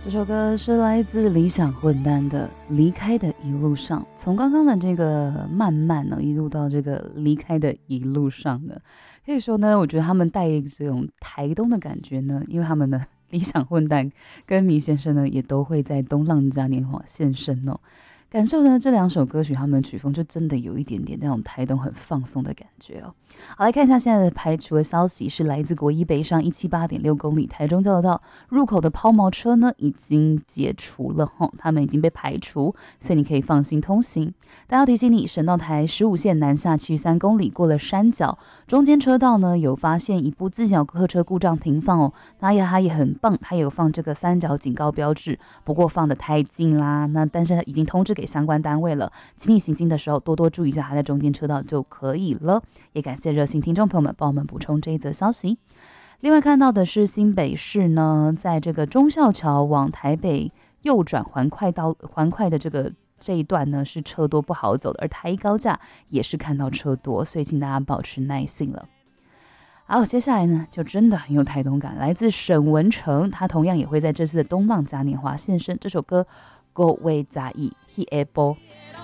这首歌是来自理想混蛋的《离开的一路上》，从刚刚的这个慢慢呢，一路到这个离开的一路上呢，可以说呢，我觉得他们带这种台东的感觉呢，因为他们的理想混蛋跟米先生呢，也都会在东浪嘉年华现身哦。感受呢，这两首歌曲他们的曲风就真的有一点点那种台东很放松的感觉哦。好，来看一下现在的排除的消息，是来自国一北上178.6公里台中交流道入口的抛锚车呢已经解除了吼，他们已经被排除，所以你可以放心通行。但要提醒你，省道台15线南下73公里过了山脚，中间车道呢有发现一部自小客车故障停放哦，它也很棒，它有放这个三角警告标志，不过放得太近啦，那但是已经通知给相关单位了，请你行进的时候多多注意一下它在中间车道就可以了。也感谢热心听众朋友们帮我们补充这一则消息。另外看到的是新北市呢，在这个忠孝桥往台北右转环快的这一段呢是车多不好走的，而台一高架也是看到车多，所以请大家保持耐性了。好，接下来呢就真的很有台东感，来自沈文成，他同样也会在这次的东浪嘉年华现身。这首歌《够为在意》，He Able。